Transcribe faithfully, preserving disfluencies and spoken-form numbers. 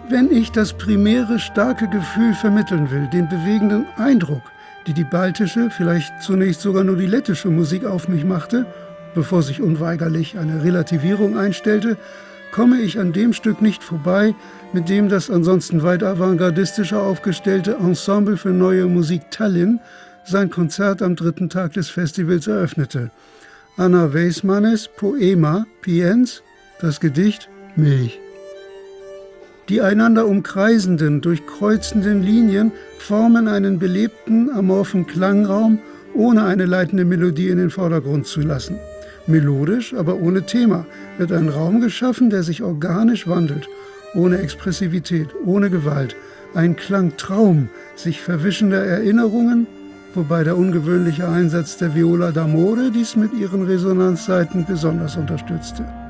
Wenn ich das primäre starke Gefühl vermitteln will, den bewegenden Eindruck, die die baltische, vielleicht zunächst sogar nur die lettische Musik auf mich machte, bevor sich unweigerlich eine Relativierung einstellte, komme ich an dem Stück nicht vorbei, mit dem das ansonsten weit avantgardistischer aufgestellte Ensemble für Neue Musik Tallinn sein Konzert am dritten Tag des Festivals eröffnete. Anna Weismanes Poema Piens, das Gedicht Milch. Die einander umkreisenden, durchkreuzenden Linien formen einen belebten, amorphen Klangraum, ohne eine leitende Melodie in den Vordergrund zu lassen. Melodisch, aber ohne Thema, wird ein Raum geschaffen, der sich organisch wandelt, ohne Expressivität, ohne Gewalt. Ein Klangtraum sich verwischender Erinnerungen, wobei der ungewöhnliche Einsatz der Viola d'amore dies mit ihren Resonanzsaiten besonders unterstützte.